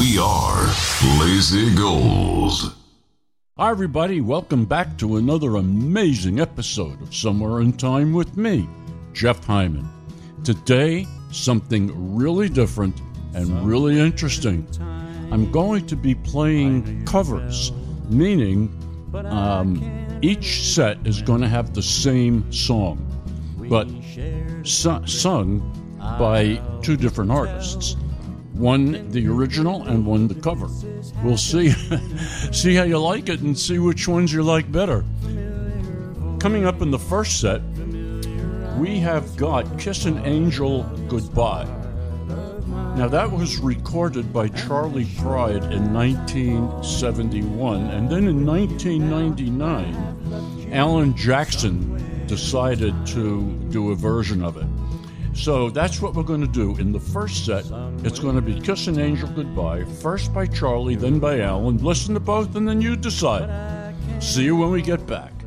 We are Lazy Gold. Hi, everybody. Welcome back to another amazing episode of Somewhere in Time with me, Jeff Hyman. Today, something really different and really interesting. I'm going to be playing covers, meaning each set is going to have the same song, but sung by two different artists. One the original and one the cover. We'll see how you like it and see which ones you like better. Coming up in the first set, we have got Kissin' Angel Goodbye. Now that was recorded by Charley Pride in 1971, and then in 1999, Alan Jackson decided to do a version of it. So that's what we're going to do. In the first set, it's going to be Kissin' Angel Goodbye, first by Charley, then by Alan. Listen to both and then you decide. See you when we get back.